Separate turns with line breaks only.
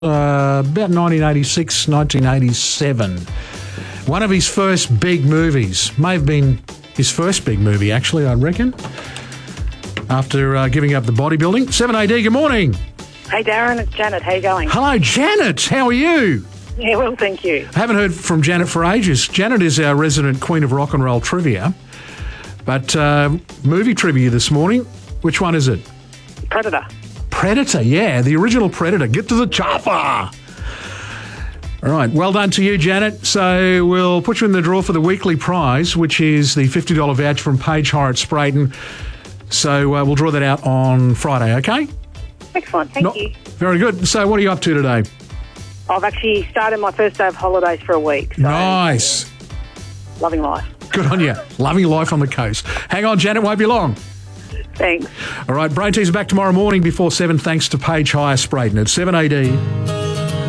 about 1986, 1987. One of his first big movies. May have been his first big movie, actually, I reckon, after giving up the bodybuilding. 7AD, good morning.
Hey, Darren, it's Janet. How you going?
Hello, Janet. How are you?
Yeah, well, thank you.
I haven't heard from Janet for ages. Janet is our resident queen of rock and roll trivia. But movie trivia this morning, which one is it?
Predator.
Predator, yeah, the original Predator. Get to the chopper. All right, well done to you, Janet. So we'll put you in the draw for the weekly prize, which is the $50 voucher from Page Hire at Sprayton. So we'll draw that out on Friday, okay?
Excellent, thank you.
Very good. So what are you up to today?
I've actually started my first day of holidays for a week. So
Nice.
Loving life.
Good on you. Loving life on the coast. Hang on, Janet, won't be long.
Thanks.
All right, Brain Tea's back tomorrow morning before 7, thanks to Page Hire Sprayton at 7AD.